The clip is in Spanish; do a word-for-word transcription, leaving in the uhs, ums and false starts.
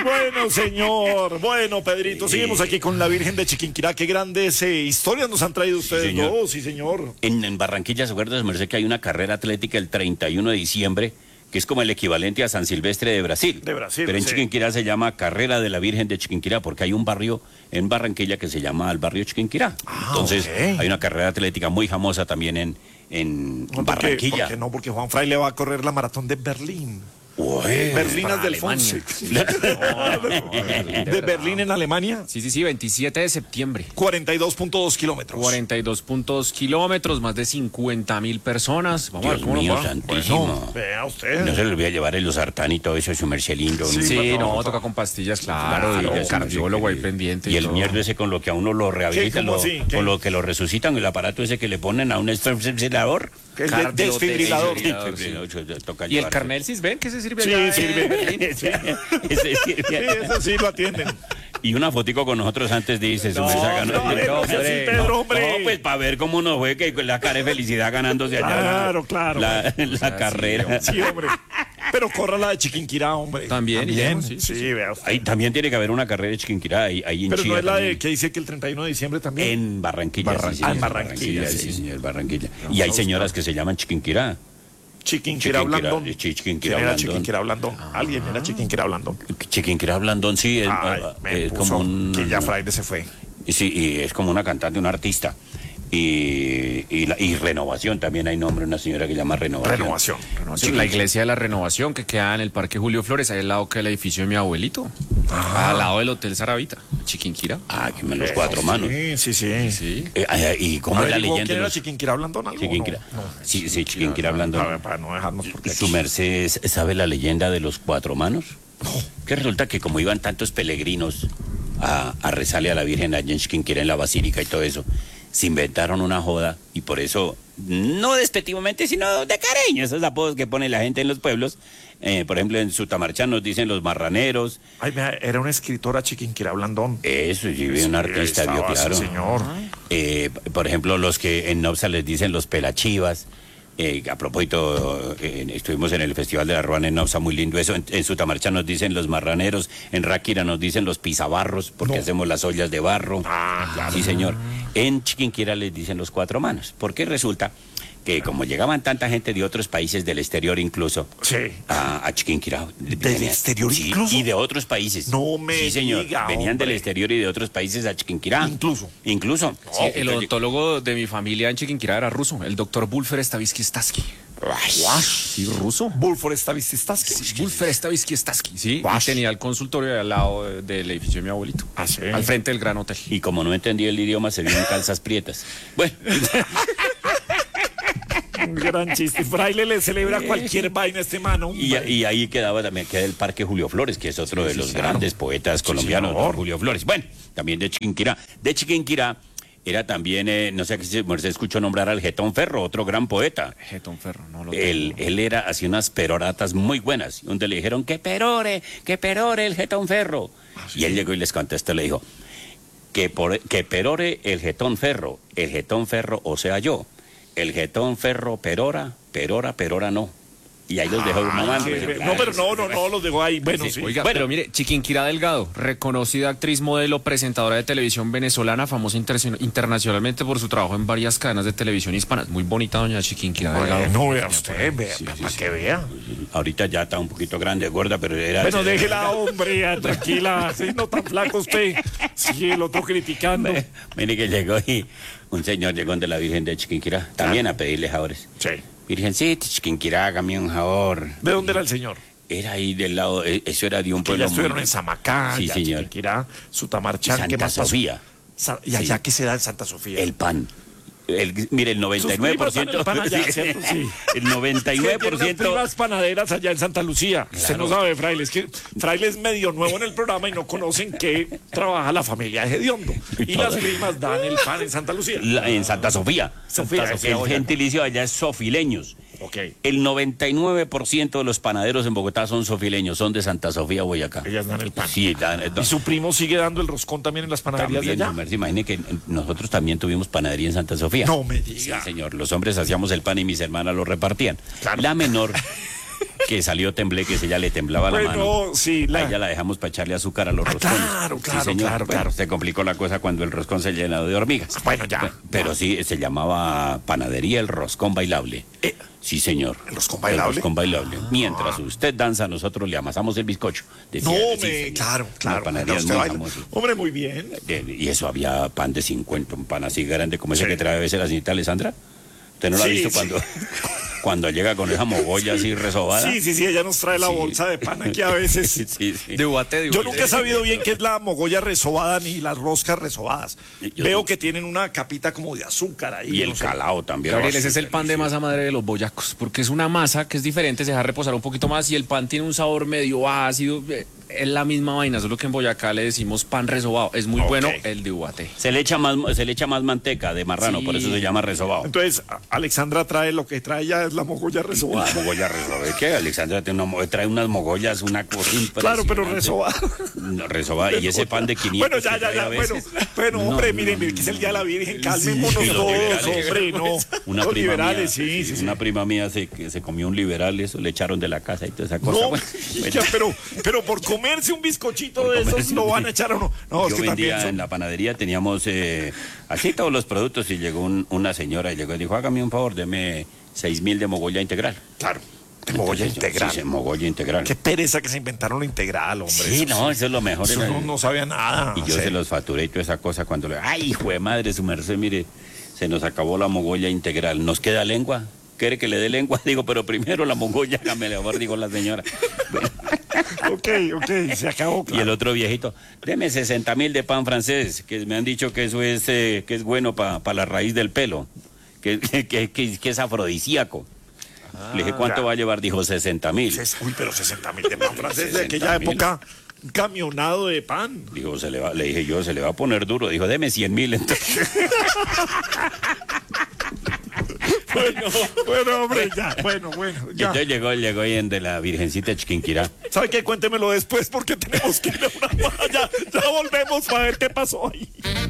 Bueno, señor. Bueno, Pedrito, seguimos aquí con la Virgen de Chiquinquirá. Qué grandes eh, historias nos han traído ustedes Sí, señor. dos, sí, señor. En, en Barranquilla, ¿se acuerda, me parece que hay una carrera atlética el treinta y uno de diciembre, que es como el equivalente a San Silvestre de Brasil? De Brasil, Pero en sí. Chiquinquirá se llama Carrera de la Virgen de Chiquinquirá, porque hay un barrio en Barranquilla que se llama el barrio Chiquinquirá. Ah, Entonces, ok. hay una carrera atlética muy famosa también en, en No, porque, Barranquilla. porque no, porque Juan Fraile va a correr la maratón de Berlín. Ué, Berlinas para del Alemania. Fonse. De Berlín en Alemania, Sí, sí, sí, veintisiete de septiembre. cuarenta y dos punto dos kilómetros. cuarenta y dos punto dos kilómetros, más de cincuenta mil personas. Vamos a ver Dios cómo mío nos va. santísimo. Bueno, vea usted. No se les voy a llevar el losartán y todo eso, su merced lindo. Sí, Sí, no, no, no, toca no. con pastillas, claro, Claro, y el sí, cardiólogo sí, ahí sí. pendiente. Y el todo. mierda ese con lo que a uno lo rehabilita, ¿Cómo lo- así? ¿Qué? con lo que lo resucitan, el aparato ese que le ponen a un desfibrilador. El de- Cardio- desfibrilador. desfibrilador. Toca ¿Y el llevarse. carnet ven que se sirve Sí, allá en sirve. Berlín? Sí, ese Sí, sirve. eso sí lo atienden. Y una fotico con nosotros antes dice, su No, merced ganó. no, hombre, no sea así, Pedro, hombre. No, pues para ver cómo nos fue, que la cara de felicidad ganándose allá. Claro, claro. La, la sea, carrera. Sí, hombre. Pero corra la de Chiquinquirá, hombre. También, También. sí, Sí, sí, vea usted. Ahí también tiene que haber una carrera de Chiquinquirá, ahí, ahí en Pero no Chía es la de también. que dice que el treinta y uno de diciembre también. En Barranquilla, Barran- sí, señor, ah, en Barranquilla, sí, sí. señor, Barranquilla. Y hay señoras que se llaman Chiquinquirá. Chiquinquirá Chiquinquirá, Blandón. sí, Chiquinquirá ¿Quién era Blandón. Chiquinquirá Blandón? Alguien era Chiquinquirá Blandón. Chiquinquirá Blandón, sí, es, Ay, ah, me es puso como un... que ya Fraile se fue. Sí, y es como una cantante, una artista. Y, y, la- y Renovación, también hay nombre, una señora que se llama Renovación. Renovación. Sí, la iglesia de la Renovación que queda en el Parque Julio Flores, ahí al lado que el edificio de mi abuelito, al lado del Hotel Saravita, Chiquinquirá. Ah, que me los cuatro manos. Sí, sí, sí. Sí. Eh, ah, ¿Y cómo es la ¿Averiguó leyenda? quién de era los- Chiquinquirá Blandón? ¿Algo? Chiquinquirá. No, no. Sí, sí, Chiquinquirá A Blandón. ver, para no dejarnos porque ¿Su merced sabe la leyenda de los cuatro manos? Que resulta que como iban tantos peregrinos a, a rezarle a la Virgen allá en Chiquinquirá, en la Basílica y todo eso, se inventaron una joda y por eso, no despectivamente, sino de cariño, esos apodos que pone la gente en los pueblos. Eh, por ejemplo, en Sutamarchán nos dicen los marraneros. Ay, mira, era una escritora Chiquinquirá Blandón. Eso, sí, Sí, un ahí artista, estaba, vio, sí, claro. señor. Eh, por ejemplo, los que en Nopsa les dicen los pelachivas. Eh, a propósito, eh, estuvimos en el Festival de la Ruana en Nopsa, muy lindo eso. En, en Sutamarcha nos dicen los marraneros, en Ráquira nos dicen los pisabarros, porque No. hacemos las ollas de barro. Ah, claro. Sí, señor. En Chiquinquirá les dicen los cuatro manos, porque resulta que como llegaban tanta gente de otros países del exterior incluso, Sí. a, a Chiquinquirá. ¿Del exterior Sí, incluso? y de otros países. No me Sí, señor. diga, Venían hombre. del exterior y de otros países a Chiquinquirá. Incluso. Incluso. Sí, el odontólogo de mi familia en Chiquinquirá era ruso, el doctor Bulfer Stavisky Staski. Sí, ruso. Bulfor Stavisky. Bulfer Stavisky Staski, sí. Guash. Y tenía el consultorio al lado de- del edificio de mi abuelito. Ah, sí. Al frente del Gran Hotel. Y como no entendía el idioma, se vio en calzas prietas. Bueno, Un gran chiste. Fraile le celebra cualquier vaina a este mano. y, y ahí quedaba también queda el Parque Julio Flores, que es otro de los claro. grandes poetas colombianos, señor. don Julio Flores. Bueno, también de Chiquinquirá. De Chiquinquirá era también, eh, no sé si se escuchó nombrar al Getón Ferro, otro gran poeta. Getón Ferro, no lo Él, tengo. él era, hacía unas peroratas muy buenas, donde le dijeron que perore, que perore el Getón Ferro. Y él llegó y les contestó, le dijo, que, por, que perore el Getón Ferro, el Getón Ferro, o sea yo, el Getón Ferro perora, perora, perora no. Y ahí los dejó mamando. Sí, no, pero no, no, no, los dejó ahí. Bueno, sí. Oiga, Bueno. pero mire, Chiquinquirá Delgado, reconocida actriz, modelo, presentadora de televisión venezolana, famosa interna- internacionalmente por su trabajo en varias cadenas de televisión hispanas. Muy bonita doña Chiquinquirá Delgado. No, vea usted, vea, para que vea. Ahorita ya está un poquito grande, gorda, pero era... Bueno, déjela, hombre, ya, tranquila. Sí, no tan flaco usted. Sí, el otro criticando. Mire que llegó y un señor llegó de la Virgen de Chiquinquirá, también a pedirle favores. Sí. Virgencita, Chiquinquirá, hágame un favor. ¿De dónde era el señor? Era ahí del lado, eh, eso era de un Que pueblo ya estuvieron muy- en Samacá, Sí, ya señor. Chiquinquirá, Sutamarchán, ¿qué Santa más pasó? Sofía. Sa- y allá que se da en Santa Sofía. El pan. El, mire, el noventa y nueve por ciento. Sus primas dan el pan allá, ¿cierto? Sí. El noventa y nueve por Tiene unas ciento. primas panaderas allá en Santa Lucía. Usted no sabe, Fraile, es que Fraile es medio nuevo en el programa y no conocen que trabaja la familia de Hediondo. Y las primas dan el pan en Santa Lucía. La- en Santa Sofía. Sofía, Santa Sofía, el Boyacá. gentilicio allá es sofileños. Ok. El noventa y nueve por ciento de los panaderos en Bogotá son sofileños, son de Santa Sofía, Boyacá. Ellas dan el pan. Sí, dan, dan- Y su primo sigue dando el roscón también en las panaderías también, de allá. Merce, imagine que nosotros también tuvimos panadería en Santa Sofía. No me Sí, diga. señor. Los hombres hacíamos el pan y mis hermanas lo repartían. Claro. La menor, que salió tembleque, que ella le temblaba la Bueno, mano. sí, la- A ella la dejamos para echarle azúcar a los Ah, roscones. claro, claro, sí, señor. claro, Bueno, claro. se complicó la cosa cuando el roscón se llenó de hormigas. Bueno, ya. Pero sí, se llamaba Panadería El Roscón Bailable. Eh, Sí, señor. ¿El roscón bailable? El roscón bailable. Mientras usted danza, nosotros le amasamos el bizcocho. Decía, No, sí, me, señor. claro, La claro. panadería es Usted muy baila. famosa. Hombre, muy bien. De- Y eso había pan de cincuenta, un pan así grande como ese Sí. que trae a veces la señorita Alessandra. ¿Usted no lo ha Sí, visto sí. cuando, cuando llega con esa mogolla así resobada? Sí, sí, sí, ella nos trae la Sí. bolsa de pan aquí a veces. Sí, sí. De Ubaté, de Yo Ubaté. nunca he sabido bien qué es la mogolla resobada ni las roscas resobadas. Yo- Veo que tienen una capita como de azúcar ahí. Y yo el no sé. calao también. Gabriel, Oh, ese es sí, el pan de delicioso. masa madre de los boyacos, porque es una masa que es diferente, se deja reposar un poquito más y el pan tiene un sabor medio ácido. eh, Es la misma vaina, solo que en Boyacá le decimos pan resobado. Es muy Ok. bueno el de Ubaté. Se le echa más, se le echa más manteca de marrano, Sí. por eso se llama resobado. Entonces, a- Alexandra trae lo que trae ya es la mogolla La resobada. mogolla resobada. ¿Es que Alexandra tiene una mo- trae unas mogollas, una cosa impresionante? Claro, pero resobada. No, resobada. Y ese pan de quinientos Bueno, ya, que ya, trae a ya. Bueno, veces. bueno, No, hombre, no, miren, no, miren, que es el día de la Virgen. Sí, Calmémonos los todos, liberales. hombre, no. Una Los prima liberales, mía, sí, sí, sí. Una prima mía se, que se comió un liberal, eso le echaron de la casa y toda esa cosa. No, Bueno, ya, pero, pero por comerse un bizcochito Por de esos comerse lo un- van a echar o no. No, es yo que también vendía son- en la panadería, teníamos eh, así todos los productos y llegó un- una señora y llegó y dijo, hágame un favor, deme seis mil de mogolla integral. Claro, de mogolla Entonces, integral. Sí, sí, mogolla integral. Qué pereza que se inventaron lo integral, hombre. Sí, Eso no, eso es lo mejor. Eso era- no, no sabía nada. Y yo sí. se los facturé y toda esa cosa cuando le... ¡Ay, hijo de madre, su merced! Mire, se nos acabó la mogolla integral. ¿Nos queda lengua? ¿Quiere que le dé lengua? Digo, pero primero la mogolla, hágame favor, dijo la señora. Bueno, Ok, ok, se acabó. y Claro. el otro viejito, deme sesenta mil de pan francés, que me han dicho que eso es, eh, que es bueno para la raíz del pelo, que, que, que, que es afrodisíaco. Le dije, ¿cuánto ya. va a llevar? Dijo, sesenta mil. Ses- Uy, pero sesenta mil de pan francés de aquella sesenta mil. época. Un camionado de pan. Dijo, se le va, le dije yo, se le va a poner duro. Dijo, deme cien mil. Entonces, Bueno, bueno, hombre, ya. Bueno, bueno, ya. entonces llegó, llegó ahí en de la Virgencita de Chiquinquirá. ¿Sabe qué? Cuéntemelo después porque tenemos que ir a una... Ya, ya volvemos para ver qué pasó ahí.